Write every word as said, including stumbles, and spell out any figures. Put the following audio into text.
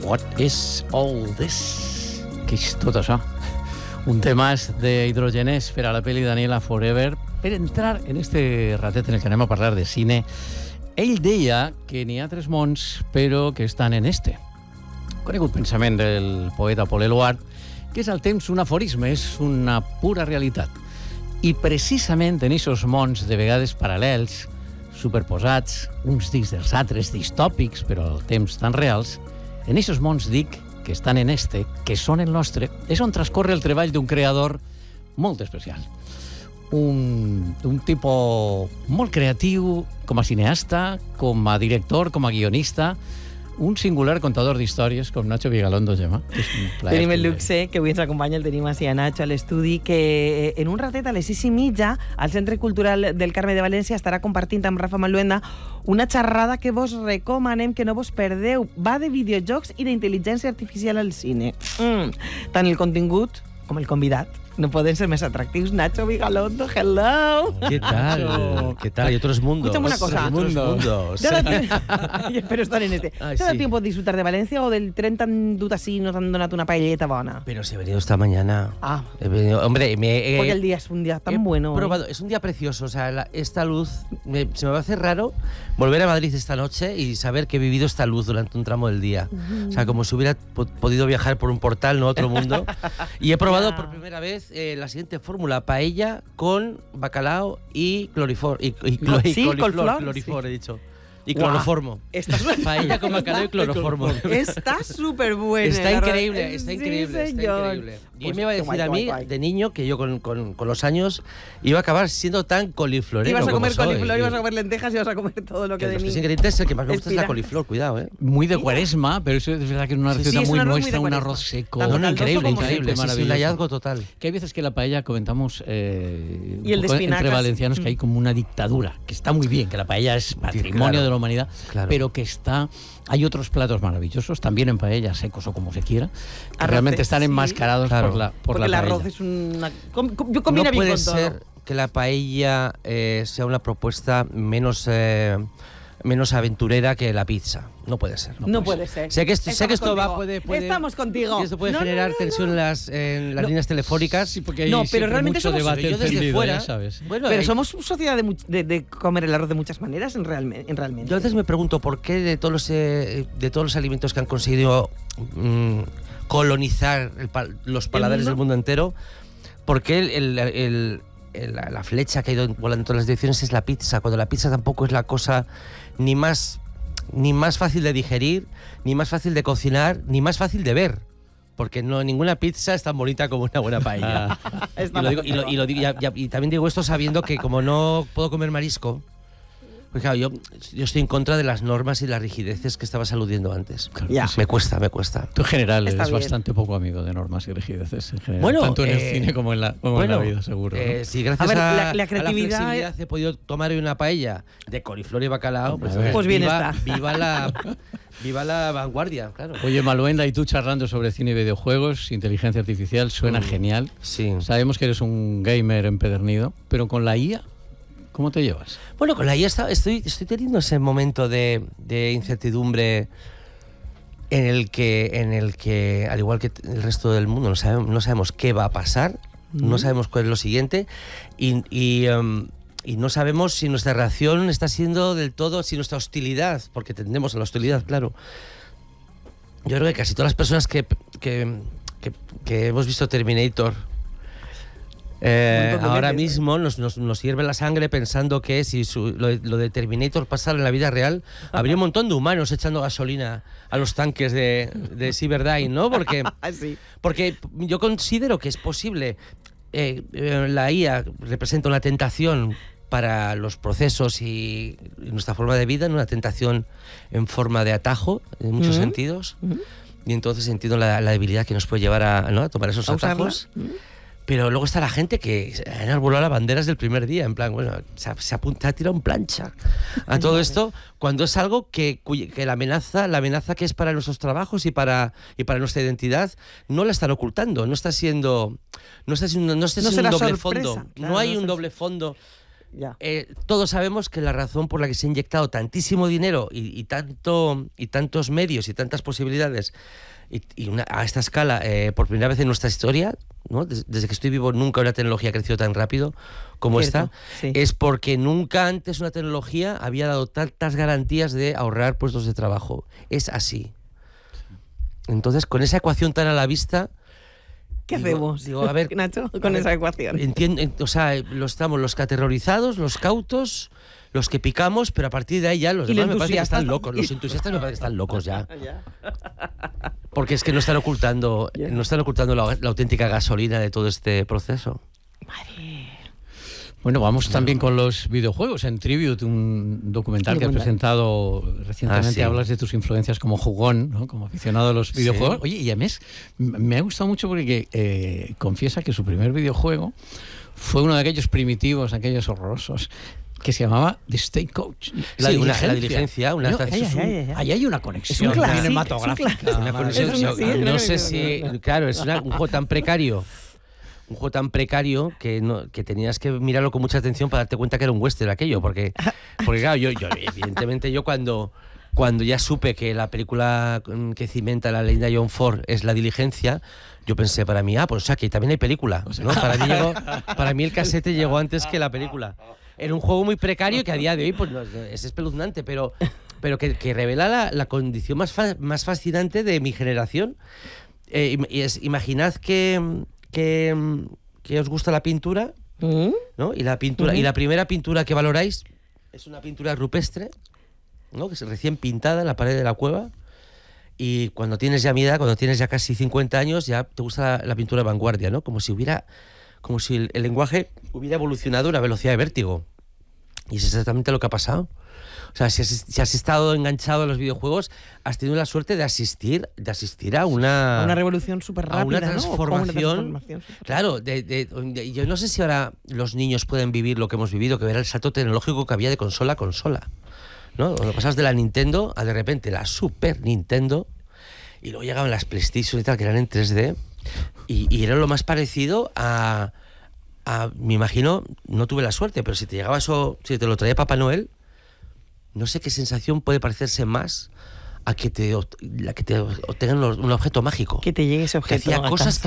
What is all this? Què és tot això? Un temàs d'Hidrogenés per a la pel·li Daniela Forever. Per entrar en este ratet en el que anem a parlar de cine, ell deia que n'hi ha tres mons, però que estan en este. Conegut pensament del poeta Paul Eluard, que és al temps un aforisme, és una pura realitat. I precisament en aquests mons, de vegades paral·lels, superposats, uns dins dels altres, distòpics, però al temps tan reals, en aquests mons dic que estan en este, que són el nostre, és on transcorre el treball d'un creador molt especial. Un, un tipus molt creatiu com a cineasta, com a director, com a guionista, un singular contador d'històries com Nacho Vigalondo, Gemma. Tenim el luxe, que avui ens acompanya, el tenim així a Nacho a l'estudi, que en un ratet a les sis i mitja al Centre Cultural del Carme de València estarà compartint amb Rafa Maluenda una xerrada que vos recomanem que no vos perdeu. Va de videojocs i d'intel·ligència artificial al cine. Mm. Tant el contingut com el convidat no poden ser més atractius. Nacho Vigalondo, hello. ¿Qué tal? ¿Qué tal? Y otros mundos. Escúchame una cosa. Otros mundos. ¿Te da Pero estar en este. Ay, ¿Te da sí. tiempo de disfrutar de Valencia o del tren tan dut así nos han donado una paelleta buena? Pero si he venido esta mañana. Ah. He venido, hombre, me, eh, Porque el día es un día tan he bueno. probado, es un día precioso. O sea, la- esta luz, me- se me va a hacer raro volver a Madrid esta noche y saber que he vivido esta luz durante un tramo del día. O sea, como si hubiera po- podido viajar por un portal, no a otro mundo. Y he probado Ya. por primera vez eh, la siguiente fórmula: paella con bacalao y clorifor. Y, y, clo- y Sí, coliflor, coliflor, clorifor, sí. he dicho. Y Guau. cloroformo. Está Paella con bacalao y cloroformo. Está súper buena. Está la verdad. increíble, está Sí, increíble, está señor. increíble. Y Pues me iba a qué decir guay, a qué mí, guay, guay. de niño, que yo con, con, con los años iba a acabar siendo tan coliflorero Ibas a como comer soy. coliflor, ibas a comer lentejas, ibas a comer todo lo que Que de los mí. tres ingredientes, el que más me gusta es la Espira. coliflor, cuidado, ¿eh? Muy de Cuaresma, pero eso es verdad que es una Sí, receta sí, es muy un arroz muy nuestra, de un Cuaresma. arroz seco. Tanto No, no, caldoso increíble, como increíble, seco. sí, sí, un hallazgo total. Que hay veces que la paella comentamos eh, Y el un de poco espinacas. entre valencianos que hay como una dictadura, que está muy bien, que la paella es patrimonio claro, de la humanidad, claro. pero que está... Hay otros platos maravillosos, también en paella, secos o como se quiera, que Arroces, realmente están sí. enmascarados Claro. por la, por Porque la el paella. arroz es una... com- com- Yo combina No bien puede con todo. ser que la paella eh, sea una propuesta menos, eh, menos aventurera que la pizza. No puede ser. No puede ser. Sé que esto, sé Estamos que esto va, contigo. puede, puede, Estamos contigo. que esto puede No, no, generar no, no, tensión en las, en las No. líneas telefónicas. Sí, porque hay No, pero siempre realmente mucho somos- debate yo desde encendido, fuera, ya sabes. bueno, Pero hay- somos sociedad de, much- de, de comer el arroz de muchas maneras, en, realme- en realmente. Yo a veces me pregunto por qué de todos los, eh, de todos los alimentos que han conseguido mm, colonizar el pa- los paladares mundo? del mundo entero, por qué el, el- el- el- la, la flecha que ha ido volando en todas las direcciones es la pizza, cuando la pizza tampoco es la cosa ni más, ni más fácil de digerir, ni más fácil de cocinar, ni más fácil de ver. Porque no, ninguna pizza es tan bonita como una buena paella. y, lo digo- y lo- y lo digo- y ya- ya- y también digo esto sabiendo que como no puedo comer marisco, pues claro, yo, yo estoy en contra de las normas y las rigideces que estabas aludiendo antes. Claro Ya. que sí. Me cuesta, me cuesta. Tú en general Está eres bien. bastante poco amigo de normas y rigideces, en general, Bueno, tanto en el eh, cine como en la, como en la vida, seguro. ¿no? eh, si gracias A a, ver, la- la a creatividad- flexibilidad he podido tomar hoy una paella de coliflor y bacalao, pues, A ver. Pues bien viva, está. Viva la, viva la vanguardia, claro. Oye, Maluenda, y tú charlando sobre cine y videojuegos, inteligencia artificial, suena Mm. genial. Sí. Sabemos que eres un gamer empedernido, pero con la I A, ¿cómo te llevas? Bueno, con la I A está- estoy, estoy teniendo ese momento de, de incertidumbre en el que, en el que, al igual que el resto del mundo, no sabemos, no sabemos qué va a pasar, no sabemos cuál es lo siguiente y, y, em, y no sabemos si nuestra reacción está siendo del todo, si nuestra hostilidad, porque tendemos a la hostilidad, claro. Yo creo que casi todas las personas que, que, que- que hemos visto Terminator eh, Un montón de ahora veces, ¿eh? mismo nos, nos, nos hierve la sangre pensando que si su- lo, de- lo de Terminator pasara en la vida real, habría un montón de humanos echando gasolina a los tanques de, de Cyberdyne, ¿no? Porque, Ah, sí. porque yo considero que es posible. eh, eh, la I A representa una tentación para los procesos y, y nuestra forma de vida, ¿no? Una tentación en forma de atajo, en muchos Ujú. sentidos. Y entonces entiendo la, la debilidad que nos puede llevar a, ¿no? a tomar esos ¿A usarla? atajos. Pero luego está la gente que ha enarbolado las banderas del primer día, en plan, bueno, se ha, se ha apunta- ha tirado en plancha a todo esto, cuando es algo que, cuy- que la amenaza, la amenaza que es para nuestros trabajos y para, y para nuestra identidad, no la están ocultando, no está siendo, no está siendo, no está No siendo un será doble sorpresa, fondo, claro, no hay no un será- doble fondo. Ya. Eh, todos sabemos que la razón por la que se ha inyectado tantísimo dinero y, y, tanto, y tantos medios y tantas posibilidades y, y una, a esta escala, eh, por primera vez en nuestra historia, ¿no? Des, desde que estoy vivo nunca una tecnología ha crecido tan rápido como Cierto, esta, sí. es porque nunca antes una tecnología había dado tantas garantías de ahorrar puestos de trabajo. Es así. Entonces, con esa ecuación tan a la vista... ¿Qué digo, hacemos, digo, a ver, Nacho, con a ver, esa ecuación? Entiendo, o sea, los, estamos los que aterrorizados, los cautos, los que picamos, pero a partir de ahí ya los Y demás los me parece que están entusiastas. locos. Los entusiastas me parece que están locos ya. Porque es que no están ocultando, Ya. no están ocultando la, la auténtica gasolina de todo este proceso. Madre. Bueno, vamos también con los videojuegos. En Tribute, un documental que has Documental. presentado recientemente, Ah, sí. hablas de tus influencias como jugón, ¿no? Como aficionado a los Sí. videojuegos. Oye, y a mí es- me ha gustado mucho porque eh, confiesa que su primer videojuego fue uno de aquellos primitivos, aquellos horrorosos, que se llamaba The State Coach. Sí, una- la diligencia, una No, estación- eso es un- Ay, ay, ay, ay. ahí hay una conexión Es un clásico, cinematográfica. es un clásico. Una maravillosa. conexión, Es un- yo- sí, no creo sé que- si, claro, es una- un juego tan precario, un juego tan precario que no, que tenías que mirarlo con mucha atención para darte cuenta que era un western aquello, porque, porque claro, yo, yo evidentemente yo cuando cuando ya supe que la película mm, que cimenta la leyenda de John Ford es La Diligencia, yo pensé para mí, ah, pues o sea, que también hay película, ¿no? Para mí llegó, para mí el casete llegó antes que la película. Era un juego muy precario que a día de hoy pues, no, es espeluznante, pero, pero que, que revela la, la condición más, fa- más fascinante de mi generación. Eh, y es, imaginad que, que, que os gusta la pintura, ¿Mm? ¿no? Y la pintura, Ujú. y la primera pintura que valoráis es una pintura rupestre, ¿no? Que es recién pintada en la pared de la cueva. Y cuando tienes ya mi edad, cuando tienes ya casi cincuenta años, ya te gusta la, la pintura de vanguardia, ¿no? Como si hubiera, como si el, el lenguaje hubiera evolucionado a una velocidad de vértigo. Y es exactamente lo que ha pasado. O sea, si has, si has estado enganchado a los videojuegos, has tenido la suerte de asistir, de asistir a una... Una revolución súper rápida, a una ¿no? O como transformación, transformación súper claro, de, de- de- yo no sé si ahora los niños pueden vivir lo que hemos vivido, que era el salto tecnológico que había de consola a consola, ¿no? Cuando pasabas de la Nintendo a de repente la Super Nintendo y luego llegaban las PlayStation y tal, que eran en tres D y, y era lo más parecido a, a, me imagino, no tuve la suerte, pero si te llegaba eso, si te lo traía Papá Noel, no sé qué sensación puede parecerse más a que te, ot- la que te obtengan un objeto mágico. Que te llegue ese Que objeto hacía a cosas casa.